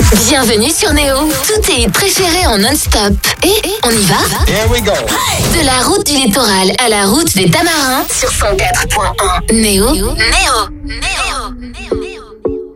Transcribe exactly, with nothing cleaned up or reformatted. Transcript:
Bienvenue sur Néo. Tous tes hits préférés en non-stop. Et on y va? Here we go. De la route du littoral à la route des Tamarins sur cent quatre point un. Néo. Néo. Néo.